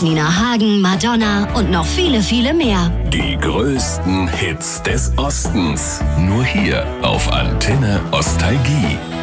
Beatles, Nina Hagen, Madonna und noch viele, viele mehr. Die größten Hits des Ostens. Nur hier auf Antenne Ostalgie.